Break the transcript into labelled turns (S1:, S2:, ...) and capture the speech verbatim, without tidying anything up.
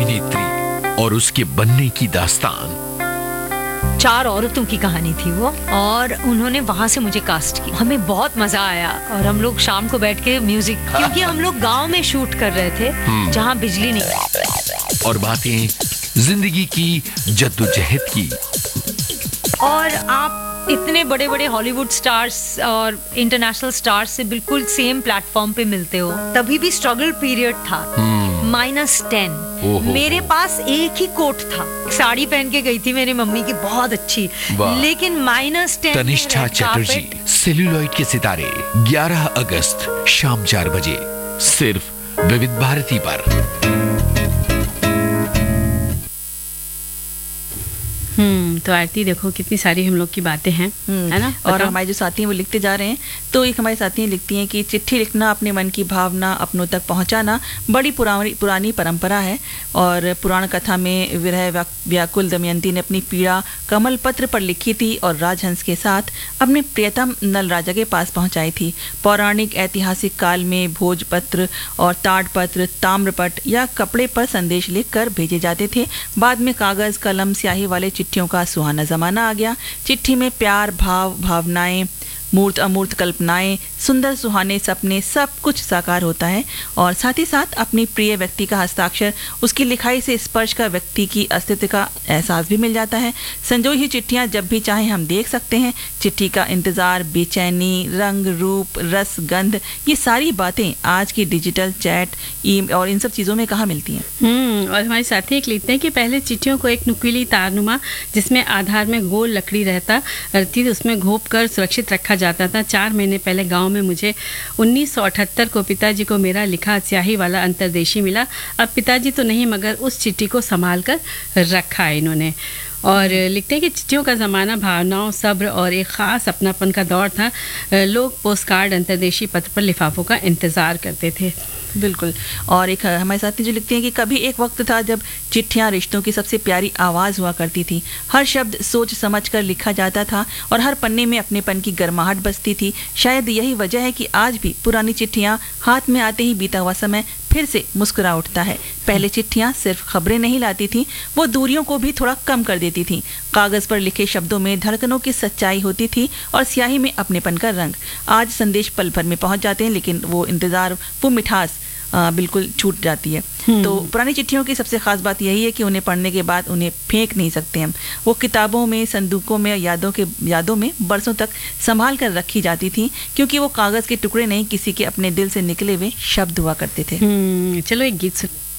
S1: अभिनेत्री और उसके बनने की दास्तान।
S2: चार औरतों की कहानी थी वो, और उन्होंने वहां से मुझे कास्ट किया। हमें बहुत मजा आया, और हम लोग शाम को बैठ के म्यूजिक, क्योंकि हम लोग गांव में शूट कर रहे थे जहां बिजली नहीं।
S1: और बातें जिंदगी की जद्दोजहद की।
S2: और आप इतने बड़े बड़े हॉलीवुड स्टार्स और इंटरनेशनल स्टार्स से बिल्कुल सेम प्लेटफॉर्म पे मिलते हो। तभी भी स्ट्रगल पीरियड था, माइनस टेन। मेरे पास एक ही कोट था, साड़ी पहन के गई थी मेरी मम्मी की, बहुत अच्छी, लेकिन minus ten.
S1: Tanishtha Chatterjee, celluloid के सितारे, ग्यारह अगस्त शाम चार बजे, सिर्फ विविध भारती पर।
S3: हम्म तो आरती देखो कितनी सारी हम लोग की बातें हैं, है ना।
S4: और हमारे जो साथी हैं वो लिखते जा रहे हैं। तो एक हमारी साथी लिखती हैं कि चिट्ठी लिखना, अपने मन की भावना अपनों तक पहुंचाना बड़ी पुरानी पुरानी परंपरा है। और पुराण कथा में विरह व्याकुल दमयंती ने अपनी पीड़ा कमल पत्र पर लिखी थी और राजहंस के साथ अपने प्रियतम नल राजा के पास पहुंचाई थी। पौराणिक ऐतिहासिक काल में भोजपत्र और ताड़पत्र, ताम्रपट या कपड़े पर संदेश लिखकर भेजे जाते थे। बाद में कागज, कलम, स्याही वाले चिट्ठियों का सुहाना जमाना आ गया। चिट्ठी में प्यार, भाव, भावनाएं, मूर्त अमूर्त कल्पनाएं, सुंदर सुहाने सपने, सब कुछ साकार होता है। और साथ ही साथ अपनी प्रिय व्यक्ति का हस्ताक्षर, उसकी लिखाई से स्पर्श का व्यक्ति की अस्तित्व का एहसास भी मिल जाता है। संजोई हुई चिट्ठियां जब भी चाहें हम देख सकते हैं। चिट्ठी का इंतजार, बेचैनी, रंग, रूप, रस, गंध, ये सारी बातें आज की डिजिटल चैट ई और इन सब चीज़ों में कहाँ मिलती हैं।
S3: हम्म और हमारे साथी एक लिखते हैं कि पहले चिट्ठियों को एक नुकीली तारनुमा, जिसमें आधार में गोल लकड़ी रहता रहती, उसमें घोप कर सुरक्षित रखा जाता था। चार महीने पहले गांव में मुझे उन्नीस सौ अठहत्तर को पिताजी को मेरा लिखा स्याही वाला अंतर्देशी मिला। अब पिताजी तो नहीं, मगर उस चिट्ठी को संभाल कर रखा है इन्होंने। और लिखते हैं कि चिट्ठियों का ज़माना भावनाओं, सब्र और एक ख़ास अपनापन का दौर था। लोग पोस्ट कार्ड, अंतर्देशी पत्र पर लिफाफों का इंतज़ार करते थे।
S4: बिल्कुल। और एक हमारे साथी जो लिखते हैं कि कभी एक वक्त था जब चिट्ठियां रिश्तों की सबसे प्यारी आवाज़ हुआ करती थी। हर शब्द सोच समझ कर लिखा जाता था और हर पन्ने में अपनेपन की गर्माहट बसती थी। शायद यही वजह है कि आज भी पुरानी चिट्ठियां हाथ में आते ही बीता हुआ समय फिर से मुस्कुरा उठता है। पहले चिट्ठियां सिर्फ खबरें नहीं लाती थी, वो दूरियों को भी थोड़ा कम कर देती थी। कागज पर लिखे शब्दों में धड़कनों की सच्चाई होती थी और स्याही में अपनेपन का रंग। आज संदेश पल भर में पहुंच जाते हैं, लेकिन वो इंतजार, वो मिठास आ, बिल्कुल छूट जाती है। तो पुरानी चिट्ठियों की सबसे खास बात यही है कि उन्हें पढ़ने के बाद उन्हें फेंक नहीं सकते हम। वो किताबों में, संदूकों में, यादों के यादों में बरसों तक संभाल कर रखी जाती थी, क्योंकि वो कागज के टुकड़े नहीं, किसी के अपने दिल से निकले हुए शब्द हुआ करते थे।
S3: चलो एक गीत सुन।